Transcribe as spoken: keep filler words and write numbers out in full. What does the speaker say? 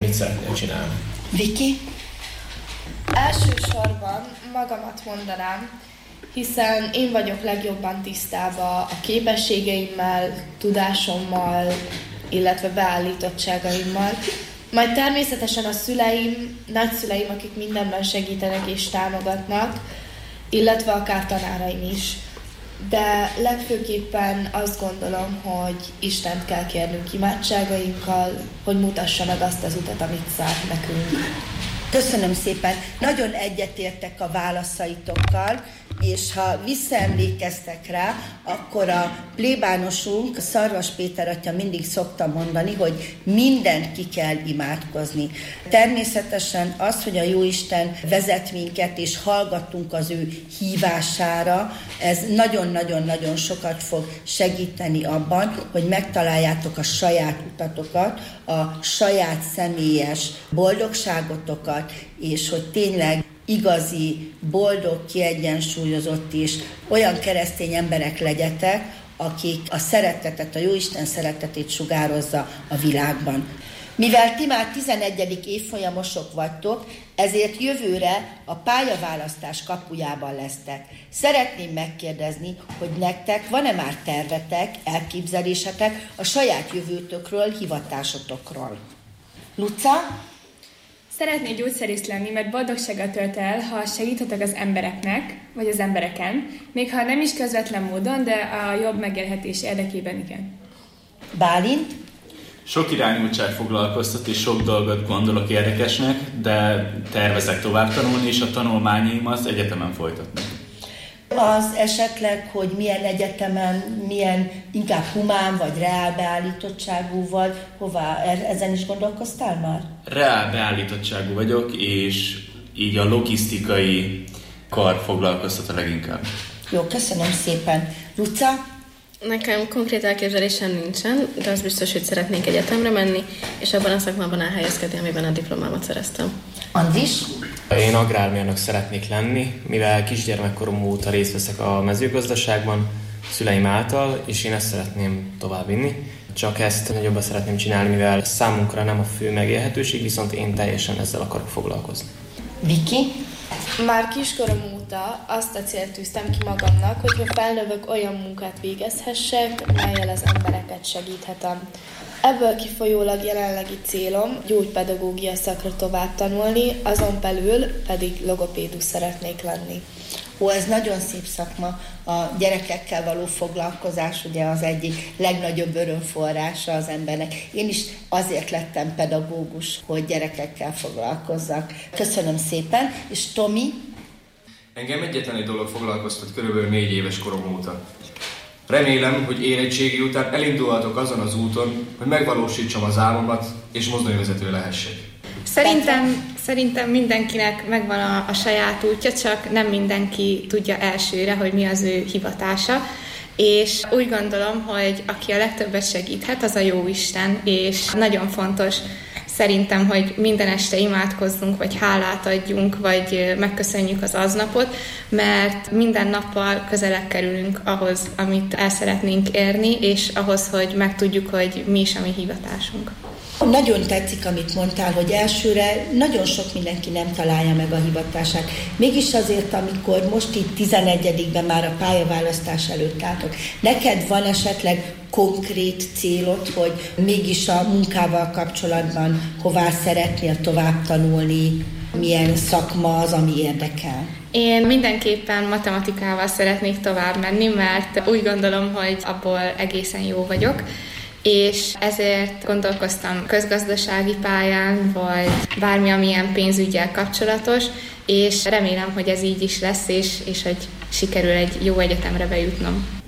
mit szeretnél csinálni? Viki? Elsősorban magamat mondanám, hiszen én vagyok legjobban tisztában a képességeimmel, tudásommal, illetve beállítottságaimmal. Majd természetesen a szüleim, nagyszüleim, akik mindenben segítenek és támogatnak, illetve akár tanáraim is. De legfőképpen azt gondolom, hogy Istent kell kérnünk imádságainkkal, hogy mutassa meg azt az utat, amit szánt nekünk. Köszönöm szépen. Nagyon egyetértek a válaszaitokkal, és ha visszaemlékeztek rá, akkor a plébánosunk, Szarvas Péter atya mindig szokta mondani, hogy mindent ki kell imádkozni. Természetesen az, hogy a Jóisten vezet minket, és hallgatunk az ő hívására, ez nagyon-nagyon-nagyon sokat fog segíteni abban, hogy megtaláljátok a saját utatokat, a saját személyes boldogságotokat, és hogy tényleg igazi, boldog, kiegyensúlyozott és olyan keresztény emberek legyetek, akik a szeretetet, a Jóisten szeretetét sugározza a világban. Mivel ti már tizenegyedik évfolyamosok vagytok, ezért jövőre a pályaválasztás kapujában lesztek. Szeretném megkérdezni, hogy nektek van-e már tervetek, elképzelésetek a saját jövőtökről, hivatásotokról? Luca? Szeretnék gyógyszerész lenni, mert boldogsággal tölt el, ha segíthetek az embereknek, vagy az embereken, még ha nem is közvetlen módon, de a jobb megélhetés érdekében igen. Bálint? Sok irányultság foglalkoztat, és sok dolgot gondolok érdekesnek, de tervezek tovább tanulni, és a tanulmányaim az egyetemen folytatnak. Az esetleg, hogy milyen egyetemen, milyen inkább humán vagy reál beállítottságú vagy, hová, ezen is gondolkoztál már? Reál beállítottságú vagyok, és így a logisztikai kar foglalkoztat a leginkább. Jó, köszönöm szépen. Luca? Nekem konkrét elképzelésem nincsen, de az biztos, hogy szeretnék egyetemre menni, és abban a szakmában elhelyezkedni, amiben a diplomámat szereztem. Andris? Én agrármérnök szeretnék lenni, mivel kisgyermekkorom óta részt veszek a mezőgazdaságban szüleim által, és én ezt szeretném továbbvinni. Csak ezt nagyobban szeretném csinálni, mivel számunkra nem a fő megélhetőség, viszont én teljesen ezzel akarok foglalkozni. Viki? Már kiskorom óta azt a célt tűztem ki magamnak, hogyha felnövök, olyan munkát végezhessek, mellyel az embereket segíthetem. Ebből kifolyólag jelenlegi célom gyógypedagógia szakra tovább tanulni, azon belül pedig logopédus szeretnék lenni. Ó, ez nagyon szép szakma. A gyerekekkel való foglalkozás ugye az egyik legnagyobb örömforrása az embernek. Én is azért lettem pedagógus, hogy gyerekekkel foglalkozzak. Köszönöm szépen. És Tomi? Engem egyetlen egy dolog foglalkoztat körülbelül négy éves korom óta. Remélem, hogy érettségi után elindulhatok azon az úton, hogy megvalósítsam az álmomat, és mozdonyvezető lehessek. Szerintem, szerintem mindenkinek megvan a, a saját útja, csak nem mindenki tudja elsőre, hogy mi az ő hivatása. És úgy gondolom, hogy aki a legtöbbet segíthet, az a Jóisten, és nagyon fontos szerintem, hogy minden este imádkozzunk, vagy hálát adjunk, vagy megköszönjük az aznapot, mert minden nappal közelebb kerülünk ahhoz, amit el szeretnénk érni, és ahhoz, hogy megtudjuk, hogy mi is a mi hivatásunk. Nagyon tetszik, amit mondtál, hogy elsőre nagyon sok mindenki nem találja meg a hivatását. Mégis azért, amikor most itt tizenegyedikben már a pályaválasztás előtt álltok, neked van esetleg konkrét célod, hogy mégis a munkával kapcsolatban hová szeretnél tovább tanulni, milyen szakma az, ami érdekel? Én mindenképpen matematikával szeretnék tovább menni, mert úgy gondolom, hogy abból egészen jó vagyok, és ezért gondolkoztam közgazdasági pályán, vagy bármi, amilyen pénzüggyel kapcsolatos, és remélem, hogy ez így is lesz, és, és hogy sikerül egy jó egyetemre bejutnom.